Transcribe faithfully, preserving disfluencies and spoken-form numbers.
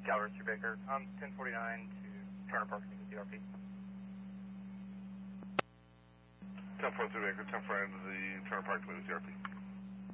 Calvert to Baker. Um, ten forty-nine to Turner Park to D R P. ten forty-two Baker, ten forty-nine to the Turner Park to D R P.